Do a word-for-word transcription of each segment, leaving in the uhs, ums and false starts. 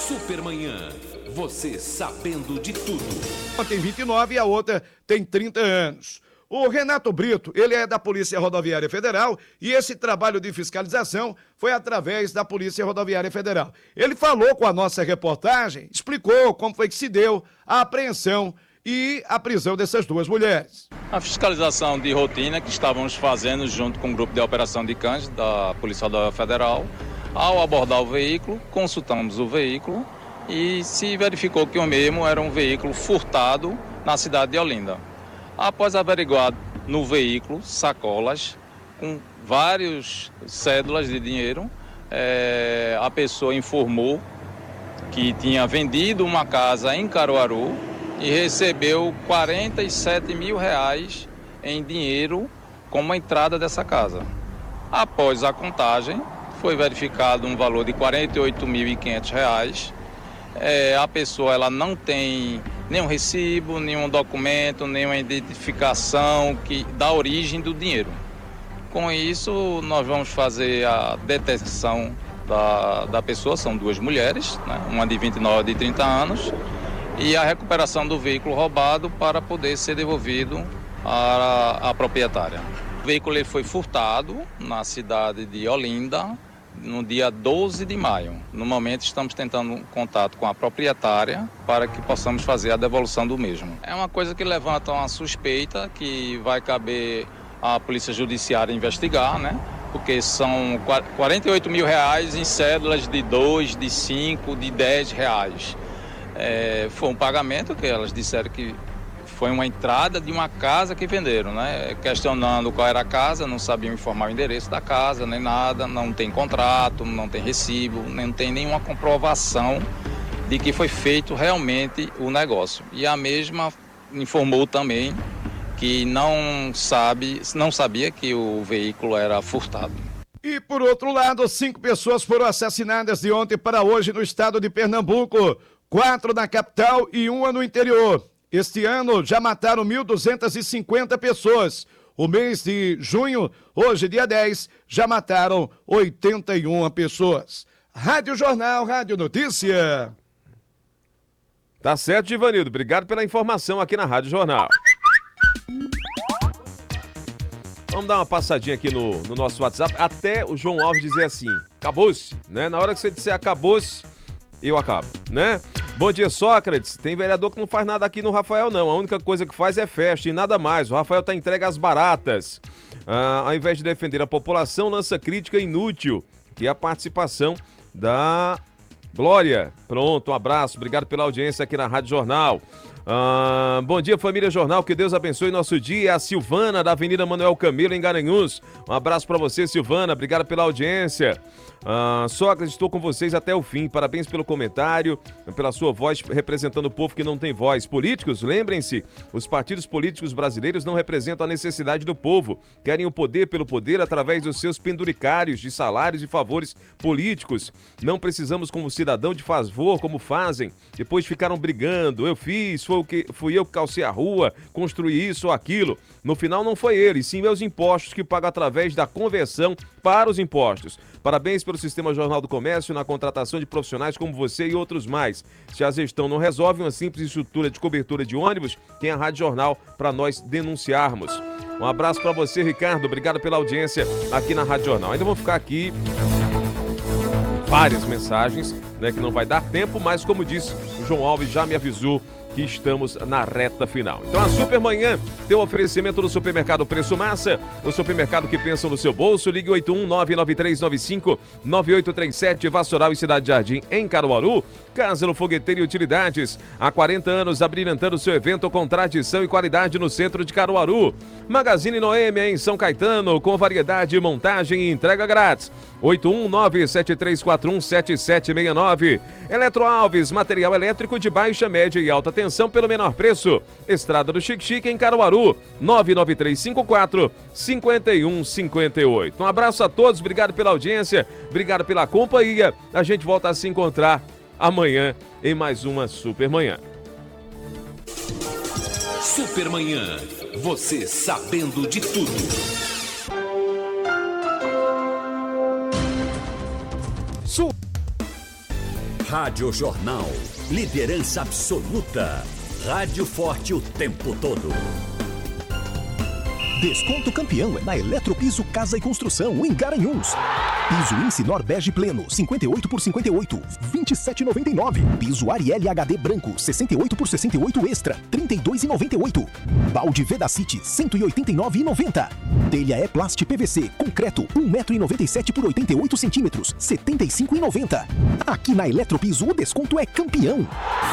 Supermanhã. Você sabendo de tudo. Uma tem vinte e nove e a outra tem trinta anos. O Renato Brito, ele é da Polícia Rodoviária Federal e esse trabalho de fiscalização foi através da Polícia Rodoviária Federal. Ele falou com a nossa reportagem, explicou como foi que se deu a apreensão e a prisão dessas duas mulheres. A fiscalização de rotina que estávamos fazendo junto com o grupo de operação de cães da Polícia Rodoviária Federal, ao abordar o veículo, consultamos o veículo e se verificou que o mesmo era um veículo furtado na cidade de Olinda. Após averiguar no veículo sacolas com várias cédulas de dinheiro, é, a pessoa informou que tinha vendido uma casa em Caruaru e recebeu quarenta e sete mil reais em dinheiro como a entrada dessa casa. Após a contagem, foi verificado um valor de quarenta e oito mil e quinhentos reais. É, a pessoa ela não tem nenhum recibo, nenhum documento, nenhuma identificação que dá origem do dinheiro. Com isso, nós vamos fazer a detenção da, da pessoa, são duas mulheres, né? Uma de vinte e nove e de trinta anos, e a recuperação do veículo roubado para poder ser devolvido à, à proprietária. O veículo ele foi furtado na cidade de Olinda, no dia doze de maio. No momento estamos tentando contato com a proprietária para que possamos fazer a devolução do mesmo. É uma coisa que levanta uma suspeita que vai caber à Polícia Judiciária investigar, né? Porque são quarenta e oito mil reais em cédulas de dois, de cinco, de dez reais. É, foi um pagamento que elas disseram que foi uma entrada de uma casa que venderam, né? Questionando qual era a casa, não sabiam informar o endereço da casa, nem nada, não tem contrato, não tem recibo, não tem nenhuma comprovação de que foi feito realmente o negócio. E a mesma informou também que não sabe, não sabia que o veículo era furtado. E por outro lado, cinco pessoas foram assassinadas de ontem para hoje no estado de Pernambuco, quatro na capital e uma no interior. Este ano já mataram mil duzentas e cinquenta pessoas. O mês de junho, hoje dia dez, já mataram oitenta e uma pessoas. Rádio Jornal, Rádio Notícia. Tá certo, Givanildo. Obrigado pela informação aqui na Rádio Jornal. Vamos dar uma passadinha aqui no, no nosso WhatsApp. Até o João Alves dizer assim, acabou-se, né? Na hora que você disser acabou-se, eu acabo, né? Bom dia, Sócrates. Tem vereador que não faz nada aqui no Rafael, não. A única coisa que faz é festa e nada mais. O Rafael tá entregue às baratas. Ah, ao invés de defender a população, lança crítica inútil, que é a participação da Glória. Pronto, um abraço. Obrigado pela audiência aqui na Rádio Jornal. Ah, bom dia, família Jornal, que Deus abençoe nosso dia. É a Silvana, da Avenida Manuel Camilo, em Garanhuns. Um abraço para você, Silvana, obrigado pela audiência. Ah, Sócrates, estou com vocês até o fim. Parabéns pelo comentário, pela sua voz representando o povo que não tem voz. Políticos, lembrem-se, os partidos políticos brasileiros não representam a necessidade do povo. Querem o poder pelo poder através dos seus penduricários de salários e favores políticos. Não precisamos, como cidadão de favor, como fazem. Depois ficaram brigando. Eu fiz, foi o que, fui eu que calcei a rua, construí isso ou aquilo. No final não foi ele, sim meus impostos que pago através da conversão para os impostos. Parabéns pelo Sistema Jornal do Comércio na contratação de profissionais como você e outros mais. Se a gestão não resolve uma simples estrutura de cobertura de ônibus, tem a Rádio Jornal para nós denunciarmos. Um abraço para você, Ricardo. Obrigado pela audiência aqui na Rádio Jornal. Ainda vou ficar aqui várias mensagens, né, que não vai dar tempo, mas como disse, o João Alves já me avisou que estamos na reta final. Então a Supermanhã tem um oferecimento do Supermercado Preço Massa, o supermercado que pensa no seu bolso. Ligue oito um nove nove três nove cinco nove oito três sete, Vassoural e Cidade Jardim, em Caruaru. Casa no Fogueteiro e Utilidades, há quarenta anos abrilhantando seu evento com tradição e qualidade no centro de Caruaru. Magazine Noêmia em São Caetano, com variedade, montagem e entrega grátis. oito um nove sete três quatro um sete sete seis nove. Eletro Alves, material elétrico de baixa, média e alta tensão pelo menor preço. Estrada do Chique Chique em Caruaru, nove nove três cinco quatro cinco um cinco oito. Um abraço a todos, obrigado pela audiência, obrigado pela companhia. A gente volta a se encontrar amanhã em mais uma Supermanhã. Supermanhã, você sabendo de tudo. Rádio Jornal. Liderança absoluta. Rádio forte o tempo todo. Desconto campeão é na Eletropiso Casa e Construção, em Garanhuns. Piso Incinor Bege Pleno, cinquenta e oito por cinquenta e oito, vinte e sete reais e noventa e nove centavos. Piso Ariel H D Branco, sessenta e oito por sessenta e oito Extra, trinta e dois reais e noventa e oito centavos. Balde Vedacity, cento e oitenta e nove reais e noventa centavos. Telha E-Plast P V C, concreto, um metro e noventa e sete por oitenta e oito centímetros, setenta e cinco reais e noventa centavos. Aqui na Eletropiso o desconto é campeão.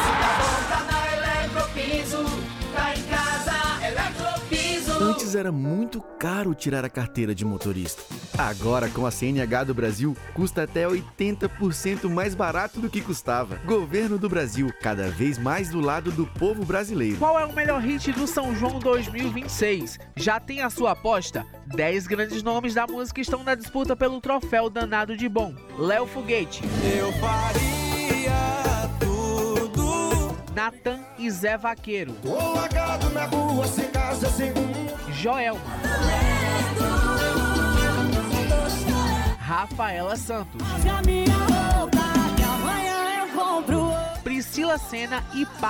Antes era muito caro tirar a carteira de motorista. Agora, com a C N H do Brasil, custa até oitenta por cento mais barato do que custava. Governo do Brasil, cada vez mais do lado do povo brasileiro. Qual é o melhor hit do São João dois mil e vinte e seis? Já tem a sua aposta? dez grandes nomes da música estão na disputa pelo troféu Danado de Bom. Léo Foguete. Eu faria tudo. Nathan e Zé Vaqueiro. Tô largado na rua, sem casa, sem rumo. Joelma. Rafaela Santos. Priscila Senna e Pablo